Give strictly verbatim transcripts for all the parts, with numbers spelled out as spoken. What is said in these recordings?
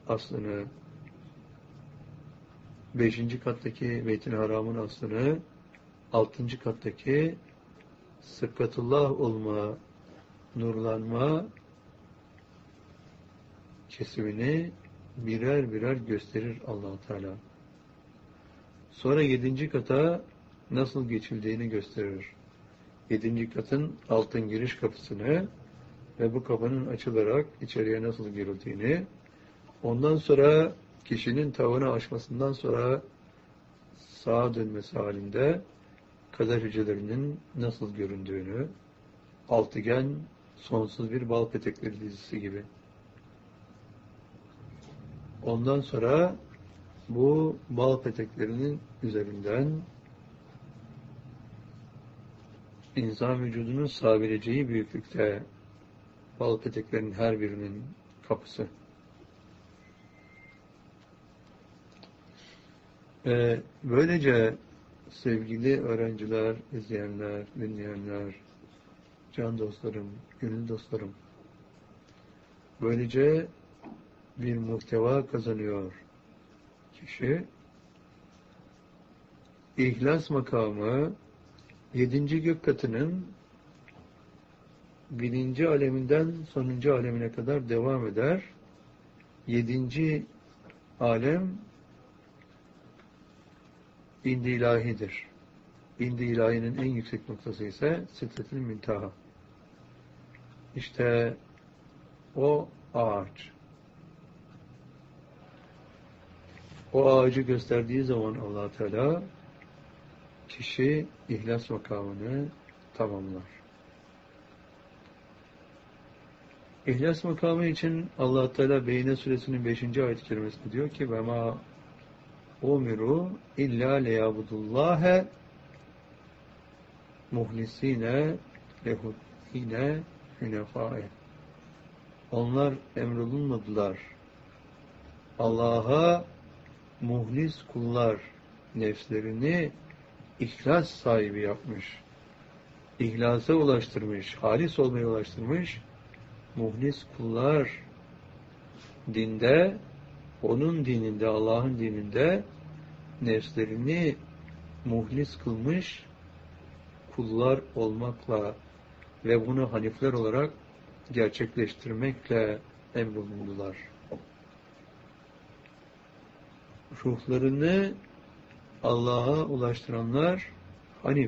aslını, beşinci kattaki Beyt-i Haram'ın aslını, altıncı kattaki sıkkatullah olma, nurlanma kesimini birer birer gösterir Allah Teala. Sonra yedinci kata nasıl geçildiğini gösterir. Yedinci katın altın giriş kapısını ve bu kapının açılarak içeriye nasıl girildiğini, ondan sonra kişinin tavanı aşmasından sonra sağa dönmesi halinde kader hücrelerinin nasıl göründüğünü, altıgen, sonsuz bir bal petekleri dizisi gibi. Ondan sonra bu bal peteklerinin üzerinden insan vücudunun sığabileceği büyüklükte bal peteklerinin her birinin kapısı. Ve böylece sevgili öğrenciler, izleyenler, dinleyenler, can dostlarım, gönül dostlarım, böylece bir muhteva kazanıyor kişi. İhlas makamı yedinci gök katının birinci aleminden sonuncu alemine kadar devam eder. Yedinci alem İndi ilahidir. İndi ilahinin en yüksek noktası ise Sidretül Münteha. İşte o ağaç. O ağacı gösterdiği zaman Allah Teala kişi ihlas makamını tamamlar. İhlas makamı için Allah Teala Beyne suresinin beşinci ayet-i kerimesinde diyor ki ve ma umiru illa liyabudullâhe muhlisine lehuddine hünefâe. Onlar emrolunmadılar. Allah'a muhlis kullar nefslerini ihlas sahibi yapmış. İhlasa ulaştırmış, halis olmaya ulaştırmış. Muhlis kullar dinde, onun dininde, Allah'ın dininde nefslerini muhlis kılmış kullar olmakla ve bunu hanifler olarak gerçekleştirmekle emrolundular. Ruhlarını Allah'a ulaştıranlar hanif.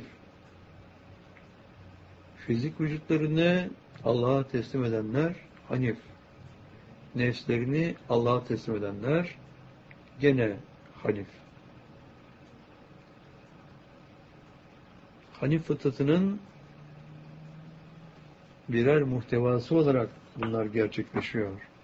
Fizik vücutlarını Allah'a teslim edenler hanif. Nefslerini Allah'a teslim edenler gene hanif. Hanif fıtratının birer muhtevası olarak bunlar gerçekleşiyor.